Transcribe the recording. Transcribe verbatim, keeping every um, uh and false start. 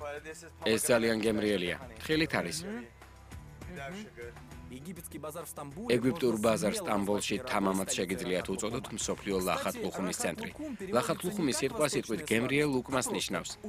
ეს ძალიან გემრიელია. ხილით არის. ეგვიპტურ ბაზარ სტამბოლში თამამად შეგიძლიათ უწოდოთ მსოფლიო ლახათ-ლუხუმის ცენტრი. ლახათ-ლუხუმი სიტყვა სიტყვით გემრიელ უკმას ნიშნავს.